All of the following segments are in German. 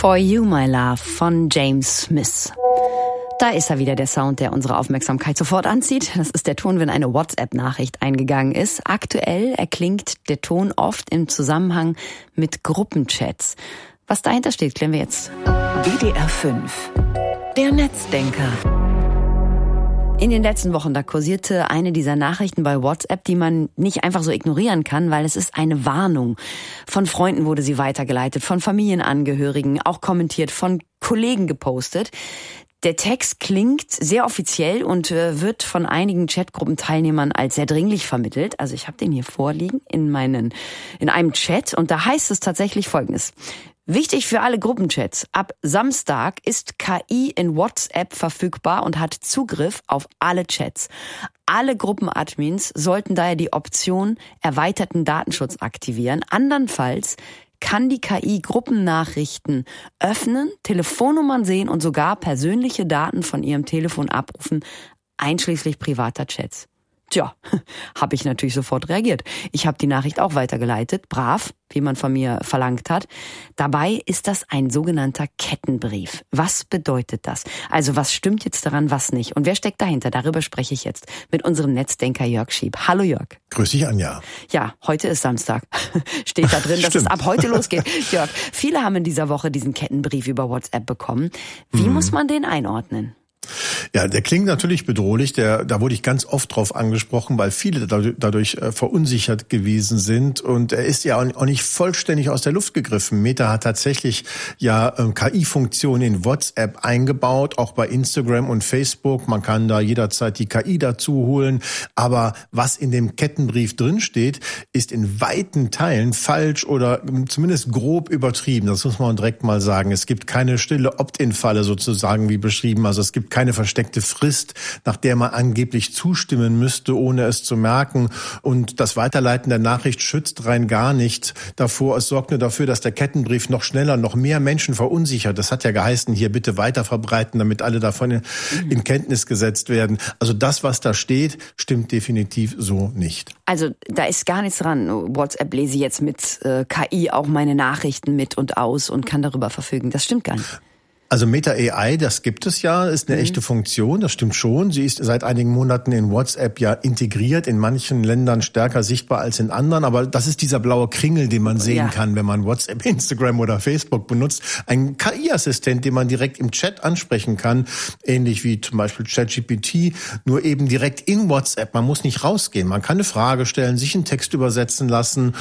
For You, My Love von James Smith. Da ist er wieder, der Sound, der unsere Aufmerksamkeit sofort anzieht. Das ist der Ton, wenn eine WhatsApp-Nachricht eingegangen ist. Aktuell erklingt der Ton oft im Zusammenhang mit Gruppenchats. Was dahinter steht, klären wir jetzt. WDR 5, der Netzdenker. In den letzten Wochen, da kursierte eine dieser Nachrichten bei WhatsApp, die man nicht einfach so ignorieren kann, weil es ist eine Warnung. Von Freunden wurde sie weitergeleitet, von Familienangehörigen, auch kommentiert, von Kollegen gepostet. Der Text klingt sehr offiziell und wird von einigen Chatgruppenteilnehmern als sehr dringlich vermittelt. Also ich habe den hier vorliegen in einem Chat und da heißt es tatsächlich Folgendes. Wichtig für alle Gruppenchats. Ab Samstag ist KI in WhatsApp verfügbar und hat Zugriff auf alle Chats. Alle Gruppenadmins sollten daher die Option erweiterten Datenschutz aktivieren. Andernfalls kann die KI Gruppennachrichten öffnen, Telefonnummern sehen und sogar persönliche Daten von ihrem Telefon abrufen, einschließlich privater Chats. Tja, habe ich natürlich sofort reagiert. Ich habe die Nachricht auch weitergeleitet, brav, wie man von mir verlangt hat. Dabei ist das ein sogenannter Kettenbrief. Was bedeutet das? Also was stimmt jetzt daran, was nicht? Und wer steckt dahinter? Darüber spreche ich jetzt mit unserem Netzdenker Jörg Schieb. Hallo Jörg. Grüß dich, Anja. Ja, heute ist Samstag. Steht da drin, dass es ab heute losgeht. Jörg, viele haben in dieser Woche diesen Kettenbrief über WhatsApp bekommen. Wie muss man den einordnen? Ja, der klingt natürlich bedrohlich. Da wurde ich ganz oft drauf angesprochen, weil viele dadurch verunsichert gewesen sind. Und er ist ja auch nicht vollständig aus der Luft gegriffen. Meta hat tatsächlich ja KI-Funktionen in WhatsApp eingebaut, auch bei Instagram und Facebook. Man kann da jederzeit die KI dazu holen. Aber was in dem Kettenbrief drinsteht, ist in weiten Teilen falsch oder zumindest grob übertrieben. Das muss man direkt mal sagen. Es gibt keine stille Opt-in-Falle sozusagen, wie beschrieben. Also es gibt keine versteckte Frist, nach der man angeblich zustimmen müsste, ohne es zu merken. Und das Weiterleiten der Nachricht schützt rein gar nicht davor. Es sorgt nur dafür, dass der Kettenbrief noch schneller, noch mehr Menschen verunsichert. Das hat ja geheißen, hier bitte weiter verbreiten, damit alle davon in Kenntnis gesetzt werden. Also das, was da steht, stimmt definitiv so nicht. Also da ist gar nichts dran. WhatsApp lese jetzt mit KI auch meine Nachrichten mit und aus und kann darüber verfügen. Das stimmt gar nicht. Also Meta AI, das gibt es ja, ist eine echte Funktion, das stimmt schon. Sie ist seit einigen Monaten in WhatsApp ja integriert, in manchen Ländern stärker sichtbar als in anderen. Aber das ist dieser blaue Kringel, den man sehen kann, wenn man WhatsApp, Instagram oder Facebook benutzt. Ein KI-Assistent, den man direkt im Chat ansprechen kann, ähnlich wie zum Beispiel ChatGPT, nur eben direkt in WhatsApp. Man muss nicht rausgehen. Man kann eine Frage stellen, sich einen Text übersetzen lassen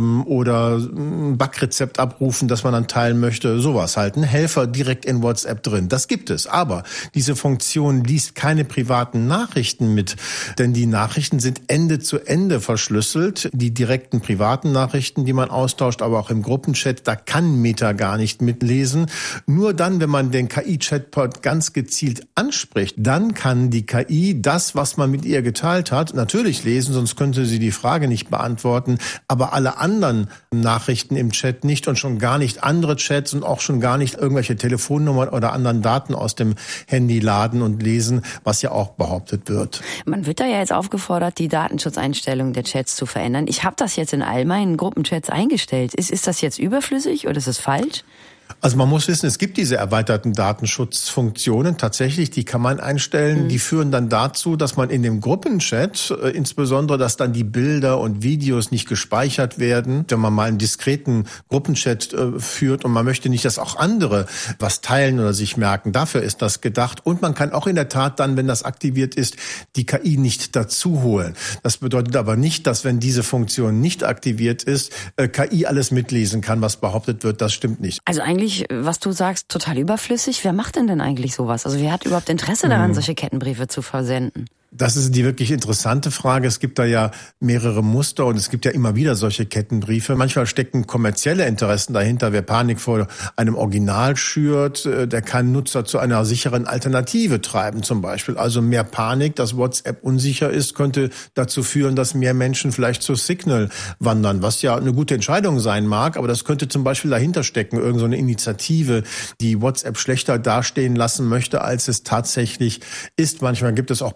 oder ein Backrezept abrufen, das man dann teilen möchte. Sowas halt, ein Helfer direkt in WhatsApp drin. Das gibt es. Aber diese Funktion liest keine privaten Nachrichten mit, denn die Nachrichten sind Ende zu Ende verschlüsselt. Die direkten privaten Nachrichten, die man austauscht, aber auch im Gruppenchat, da kann Meta gar nicht mitlesen. Nur dann, wenn man den KI-Chatbot ganz gezielt anspricht, dann kann die KI das, was man mit ihr geteilt hat, natürlich lesen, sonst könnte sie die Frage nicht beantworten, aber alle anderen Nachrichten im Chat nicht und schon gar nicht andere Chats und auch schon gar nicht irgendwelche Telefonnummern oder anderen Daten aus dem Handy laden und lesen, was ja auch behauptet wird. Man wird da ja jetzt aufgefordert, die Datenschutzeinstellungen der Chats zu verändern. Ich habe das jetzt in all meinen Gruppenchats eingestellt. Ist das jetzt überflüssig oder ist es falsch? Also man muss wissen, es gibt diese erweiterten Datenschutzfunktionen tatsächlich, die kann man einstellen. Die führen dann dazu, dass man in dem Gruppenchat, insbesondere, dass dann die Bilder und Videos nicht gespeichert werden, wenn man mal einen diskreten Gruppenchat führt und man möchte nicht, dass auch andere was teilen oder sich merken. Dafür ist das gedacht. Und man kann auch in der Tat dann, wenn das aktiviert ist, die KI nicht dazu holen. Das bedeutet aber nicht, dass wenn diese Funktion nicht aktiviert ist, KI alles mitlesen kann, was behauptet wird. Das stimmt nicht. Also eigentlich, was du sagst, total überflüssig. Wer macht denn eigentlich sowas? Also wer hat überhaupt Interesse daran, solche Kettenbriefe zu versenden? Das ist die wirklich interessante Frage. Es gibt da ja mehrere Muster und es gibt ja immer wieder solche Kettenbriefe. Manchmal stecken kommerzielle Interessen dahinter. Wer Panik vor einem Original schürt, der kann Nutzer zu einer sicheren Alternative treiben zum Beispiel. Also mehr Panik, dass WhatsApp unsicher ist, könnte dazu führen, dass mehr Menschen vielleicht zu Signal wandern, was ja eine gute Entscheidung sein mag. Aber das könnte zum Beispiel dahinter stecken, irgend so eine Initiative, die WhatsApp schlechter dastehen lassen möchte, als es tatsächlich ist. Manchmal gibt es auch politische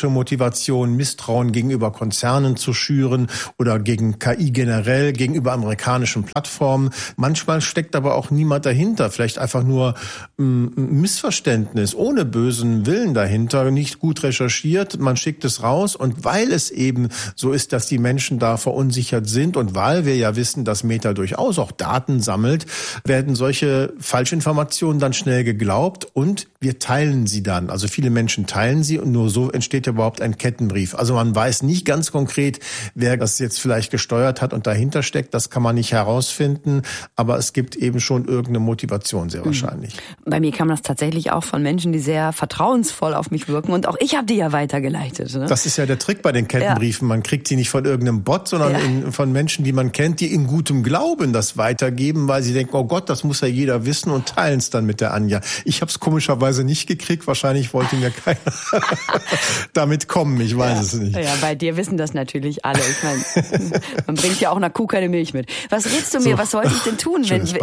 politische Motivation, Misstrauen gegenüber Konzernen zu schüren oder gegen KI generell, gegenüber amerikanischen Plattformen. Manchmal steckt aber auch niemand dahinter, vielleicht einfach nur ein Missverständnis, ohne bösen Willen dahinter, nicht gut recherchiert, man schickt es raus und weil es eben so ist, dass die Menschen da verunsichert sind und weil wir ja wissen, dass Meta durchaus auch Daten sammelt, werden solche Falschinformationen dann schnell geglaubt und wir teilen sie dann. Also viele Menschen teilen sie und nur so entsteht ja überhaupt ein Kettenbrief. Also man weiß nicht ganz konkret, wer das jetzt vielleicht gesteuert hat und dahinter steckt. Das kann man nicht herausfinden, aber es gibt eben schon irgendeine Motivation, sehr wahrscheinlich. Bei mir kam das tatsächlich auch von Menschen, die sehr vertrauensvoll auf mich wirken und auch ich habe die ja weitergeleitet. Ne? Das ist ja der Trick bei den Kettenbriefen. Man kriegt sie nicht von irgendeinem Bot, sondern von Menschen, die man kennt, die in gutem Glauben das weitergeben, weil sie denken, oh Gott, das muss ja jeder wissen und teilen es dann mit der Anja. Ich habe es komischerweise nicht gekriegt. Wahrscheinlich wollte mir keiner damit kommen. Ich weiß es nicht. Ja, bei dir wissen das natürlich alle. Ich meine, man bringt ja auch einer Kuh keine Milch mit. Was rätst du mir? So, was sollte ich denn tun?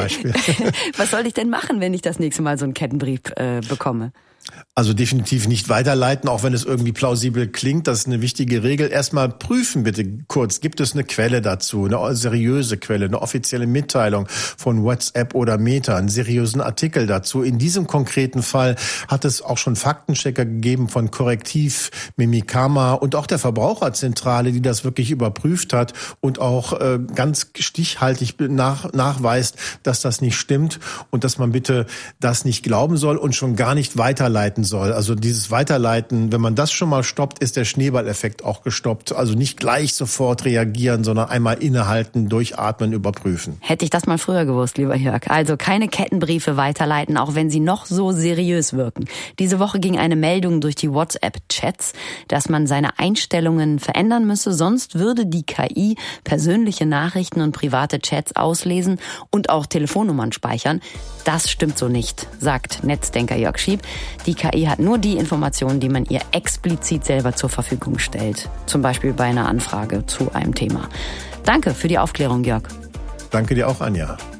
Was soll ich denn machen, wenn ich das nächste Mal so einen Kettenbrief bekomme? Also definitiv nicht weiterleiten, auch wenn es irgendwie plausibel klingt. Das ist eine wichtige Regel. Erstmal prüfen bitte kurz. Gibt es eine Quelle dazu? Eine seriöse Quelle, eine offizielle Mitteilung von WhatsApp oder Meta, einen seriösen Artikel dazu. In diesem konkreten Fall hat es auch schon Faktenchecker gegeben von Korrektiv, Mimikama und auch der Verbraucherzentrale, die das wirklich überprüft hat und auch ganz stichhaltig nachweist, dass das nicht stimmt und dass man bitte das nicht glauben soll und schon gar nicht weiterleiten soll. Also dieses Weiterleiten, wenn man das schon mal stoppt, ist der Schneeballeffekt auch gestoppt. Also nicht gleich sofort reagieren, sondern einmal innehalten, durchatmen, überprüfen. Hätte ich das mal früher gewusst, lieber Jörg. Also keine Kettenbriefe weiterleiten, auch wenn sie noch so seriös wirken. Diese Woche ging eine Meldung durch die WhatsApp-Chats, dass man seine Einstellungen verändern müsse, sonst würde die KI persönliche Nachrichten und private Chats auslesen und auch Telefonnummern speichern. Das stimmt so nicht, sagt Netzdenker Jörg Schieb. Die KI hat nur die Informationen, die man ihr explizit selber zur Verfügung stellt. Zum Beispiel bei einer Anfrage zu einem Thema. Danke für die Aufklärung, Jörg. Danke dir auch, Anja.